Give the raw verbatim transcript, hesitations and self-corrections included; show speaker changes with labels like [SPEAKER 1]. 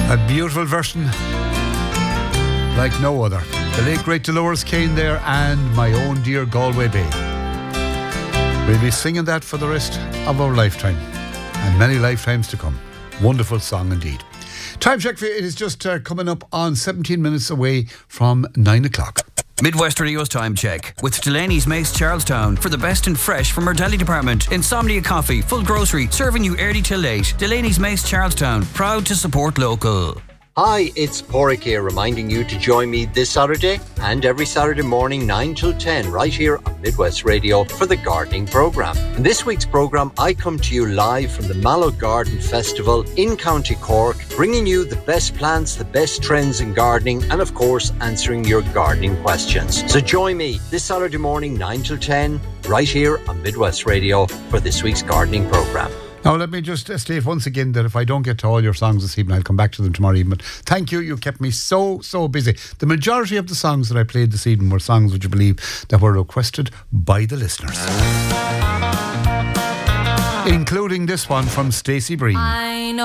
[SPEAKER 1] A beautiful version like no other. The late great Dolores Kane there and My Own Dear Galway Bay. We'll be singing that for the rest of our lifetime and many lifetimes to come. Wonderful song indeed. Time check for you. It is just uh, coming up on seventeen minutes away from nine o'clock.
[SPEAKER 2] Midwest Radio's time check with Delaney's Mace Charlestown for the best and fresh from our deli department. Insomnia Coffee, full grocery, serving you early till late. Delaney's Mace Charlestown, proud to support local.
[SPEAKER 3] Hi, it's Porrick here, reminding you to join me this Saturday and every Saturday morning nine till ten right here on Midwest Radio for the gardening programme. In this week's programme, I come to you live from the Mallow Garden Festival in County Cork, bringing you the best plants, the best trends in gardening and of course answering your gardening questions. So join me this Saturday morning nine till ten right here on Midwest Radio for this week's gardening programme.
[SPEAKER 1] Now, let me just state once again that if I don't get to all your songs this evening, I'll come back to them tomorrow evening. But thank you. You kept me so, so busy. The majority of the songs that I played this evening were songs, would you believe, that were requested by the listeners. Including this one from Stacey Breen.
[SPEAKER 4] I